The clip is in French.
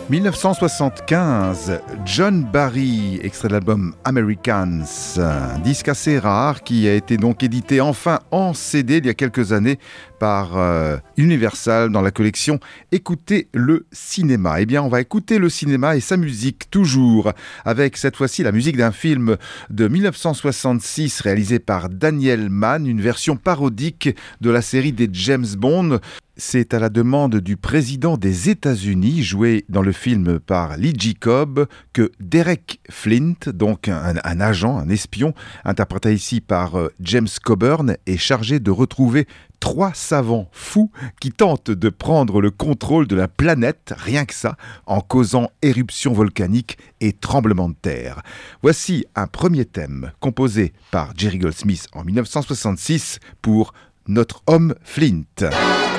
1975, John Barry, extrait de l'album Americans, un disque assez rare qui a été donc édité enfin en CD il y a quelques années par Universal dans la collection Écoutez le cinéma. Eh bien, on va écouter le cinéma et sa musique toujours, avec cette fois-ci la musique d'un film de 1966 réalisé par Daniel Mann, une version parodique de la série des James Bond. C'est à la demande du président des États-Unis, joué dans le film par Lee Jacob, que Derek Flint, donc un agent, un espion, interprété ici par James Coburn, est chargé de retrouver 3 savants fous qui tentent de prendre le contrôle de la planète, rien que ça, en causant éruptions volcaniques et tremblements de terre. Voici un premier thème composé par Jerry Goldsmith en 1966 pour Notre homme Flint.